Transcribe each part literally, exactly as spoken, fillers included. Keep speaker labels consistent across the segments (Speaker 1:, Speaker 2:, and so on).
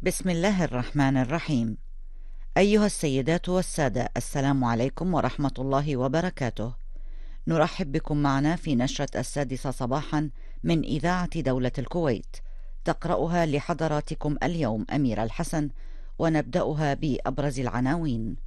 Speaker 1: بسم الله الرحمن الرحيم. أيها السيدات والسادة، السلام عليكم ورحمة الله وبركاته. نرحب بكم معنا في نشرة السادسة صباحا من إذاعة دولة الكويت، تقرأها لحضراتكم اليوم أميرة الحسن، ونبدأها بأبرز العناوين.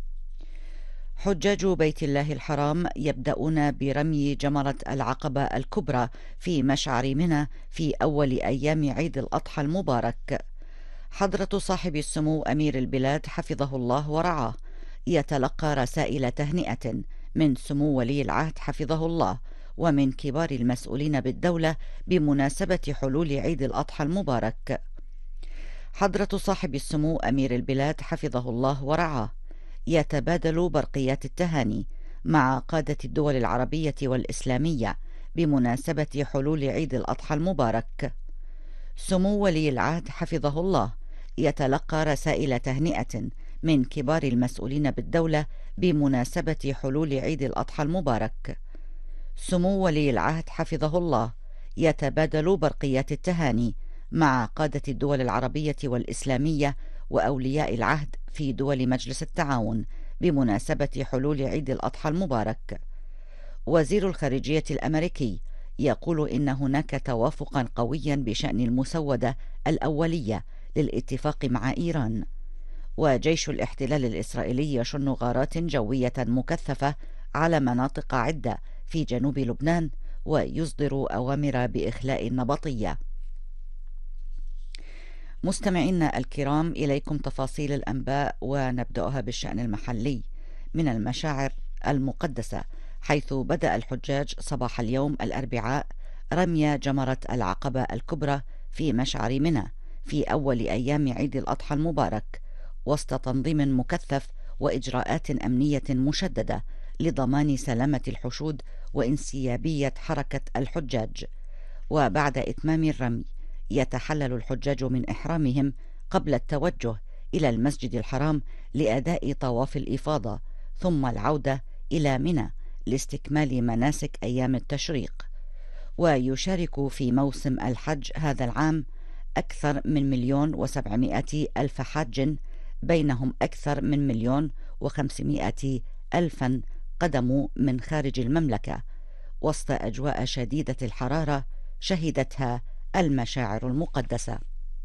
Speaker 1: حجاج بيت الله الحرام يبدأون برمي جمرة العقبة الكبرى في مشعر منى في أول أيام عيد الأضحى المبارك. حضرة صاحب السمو أمير البلاد حفظه الله ورعاه يتلقى رسائل تهنئة من سمو ولي العهد حفظه الله ومن كبار المسؤولين بالدولة بمناسبة حلول عيد الأضحى المبارك. حضرة صاحب السمو أمير البلاد حفظه الله ورعاه يتبادل برقيات التهاني مع قادة الدول العربية والإسلامية بمناسبة حلول عيد الأضحى المبارك. سمو ولي العهد حفظه الله يتلقى رسائل تهنئة من كبار المسؤولين بالدولة بمناسبة حلول عيد الأضحى المبارك. سمو ولي العهد حفظه الله يتبادل برقيات التهاني مع قادة الدول العربية والإسلامية وأولياء العهد في دول مجلس التعاون بمناسبة حلول عيد الأضحى المبارك. وزير الخارجية الأمريكي يقول إن هناك توافقا قويا بشأن المسودة الأولية للاتفاق مع إيران. وجيش الاحتلال الإسرائيلي يشن غارات جوية مكثفة على مناطق عدة في جنوب لبنان ويصدر أوامر بإخلاء النبطية. مستمعينا الكرام، إليكم تفاصيل الأنباء، ونبدأها بالشأن المحلي من المشاعر المقدسة، حيث بدأ الحجاج صباح اليوم الأربعاء رمي جمرة العقبة الكبرى في مشعر منى في أول أيام عيد الأضحى المبارك، وسط تنظيم مكثف وإجراءات أمنية مشددة لضمان سلامة الحشود وانسيابية حركة الحجاج. وبعد إتمام الرمي يتحلل الحجاج من إحرامهم قبل التوجه إلى المسجد الحرام لأداء طواف الإفاضة، ثم العودة إلى منى لاستكمال مناسك أيام التشريق. ويشارك في موسم الحج هذا العام أكثر من مليون وسبعمائة ألف حاج، بينهم أكثر من مليون وخمسمائة ألفا قدموا من خارج المملكة، وسط أجواء شديدة الحرارة شهدتها المشاعر المقدسة.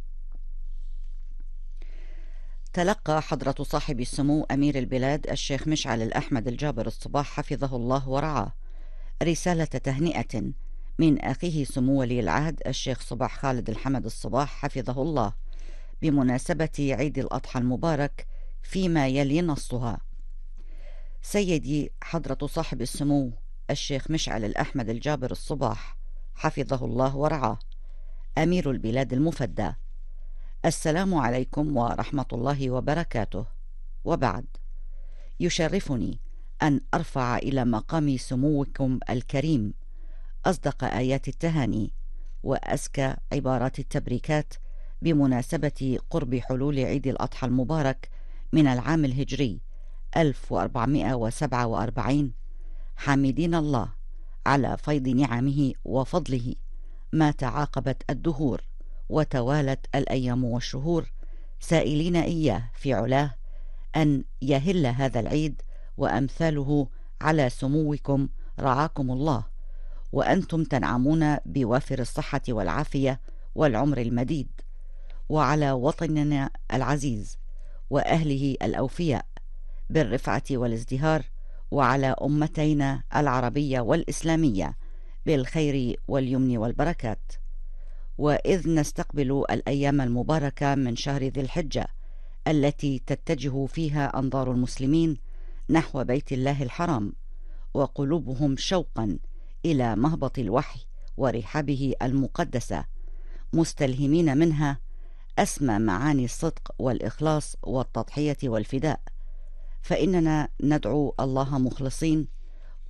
Speaker 1: تلقى حضرة صاحب السمو أمير البلاد الشيخ مشعل الأحمد الجابر الصباح حفظه الله ورعاه رسالة تهنئة من أخيه سمو ولي العهد الشيخ صباح خالد الحمد الصباح حفظه الله بمناسبة عيد الأضحى المبارك، فيما يلي نصها: سيدي حضرة صاحب السمو الشيخ مشعل الأحمد الجابر الصباح حفظه الله ورعاه أمير البلاد المفدى، السلام عليكم ورحمة الله وبركاته. وبعد، يشرفني أن أرفع إلى مقام سموكم الكريم أصدق آيات التهاني وأزكى عبارات التبريكات بمناسبة قرب حلول عيد الأضحى المبارك من العام الهجري ألف وأربعمائة وسبعة وأربعين، حامدين الله على فيض نعمه وفضله ما تعاقبت الدهور وتوالت الأيام والشهور، سائلين إياه في علاه أن يهل هذا العيد وأمثاله على سموكم رعاكم الله، وأنتم تنعمون بوافر الصحة والعافية والعمر المديد، وعلى وطننا العزيز وأهله الأوفياء بالرفعة والازدهار، وعلى أمتينا العربية والإسلامية بالخير واليمن والبركات. وإذ نستقبل الأيام المباركة من شهر ذي الحجة التي تتجه فيها أنظار المسلمين نحو بيت الله الحرام، وقلوبهم شوقا إلى مهبط الوحي ورحابه المقدسة، مستلهمين منها أسمى معاني الصدق والإخلاص والتضحية والفداء، فإننا ندعو الله مخلصين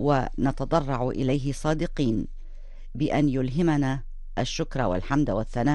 Speaker 1: ونتضرع إليه صادقين بأن يلهمنا الشكر والحمد والثناء